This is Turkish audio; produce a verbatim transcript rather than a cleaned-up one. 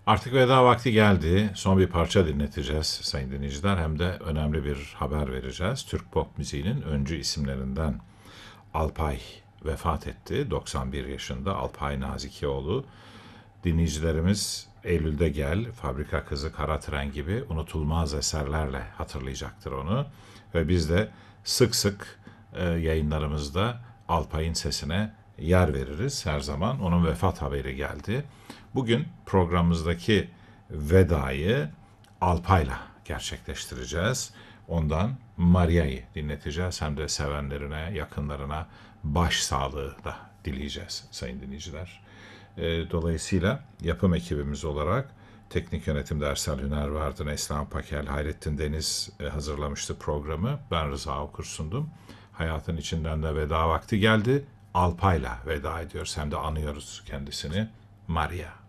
Artık veda vakti geldi. Son bir parça dinleteceğiz sayın dinleyiciler. Hem de önemli bir haber vereceğiz. Türk pop müziğinin öncü isimlerinden Alpay vefat etti. doksan bir yaşında Alpay Nazikioğlu. Dinleyicilerimiz Eylül'de Gel, Fabrika Kızı, Kara Tren gibi unutulmaz eserlerle hatırlayacaktır onu. Ve biz de sık sık e, yayınlarımızda Alpay'ın sesine yer veririz her zaman. Onun vefat haberi geldi. Bugün programımızdaki vedayı Alpay'la gerçekleştireceğiz. Ondan Maria'yı dinleteceğiz. Hem de sevenlerine, yakınlarına başsağlığı da dileyeceğiz sayın dinleyiciler. E, dolayısıyla yapım ekibimiz olarak teknik yönetimde Ersel Hüner vardı, Neslihan Pakel, Hayrettin Deniz e, hazırlamıştı programı. Ben Rıza Okur sundum. Hayatın içinden de veda vakti geldi. Alpay'la veda ediyoruz. Hem de anıyoruz kendisini. Maria.